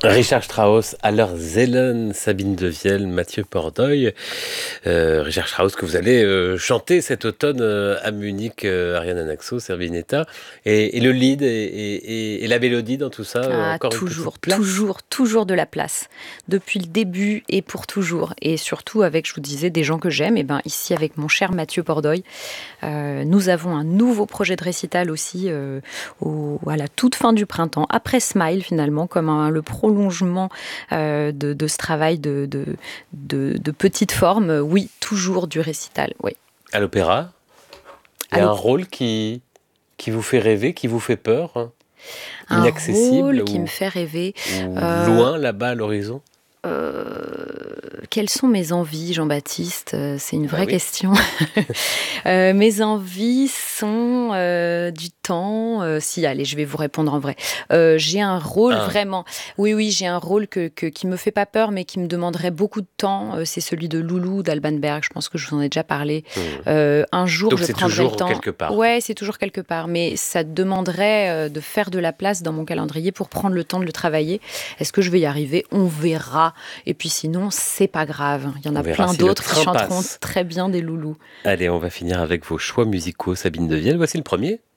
Richard Strauss, Allerseelen, Sabine Devielle, Mathieu Pordeuil. Richard Strauss que vous allez chanter cet automne à Munich, Ariane Anaxo, Servinetta. Et le lead et la mélodie dans tout ça, encore une petite place. Toujours de la place. Depuis le début et pour toujours. Et surtout avec, je vous disais, des gens que j'aime. Et ben ici avec mon cher Mathieu Pordeuil, nous avons un nouveau projet de récital aussi à la toute fin du printemps, après Smile finalement, comme le prolongement de ce travail de petite forme. Oui, toujours du récital, oui. À l'opéra, il y a un rôle qui vous fait rêver, qui vous fait peur, hein, inaccessible, un rôle qui me fait rêver. Loin, là-bas, à l'horizon. Quelles sont mes envies, Jean-Baptiste ? C'est une vraie question. Mes envies sont du temps. Si, allez, je vais vous répondre en vrai. J'ai un rôle vraiment. Oui, j'ai un rôle qui me fait pas peur, mais qui me demanderait beaucoup de temps. C'est celui de Loulou d'Alban Berg. Je pense que je vous en ai déjà parlé. Un jour, donc je prendrai le temps. Donc c'est toujours quelque part. Ouais, c'est toujours quelque part, mais ça demanderait de faire de la place dans mon calendrier pour prendre le temps de le travailler. Est-ce que je vais y arriver ? On verra. Et puis sinon, c'est pas grave. Il y en a plein d'autres qui chanteront très bien des loulous. Allez, on va finir avec vos choix musicaux, Sabine Devielle. Voici le premier.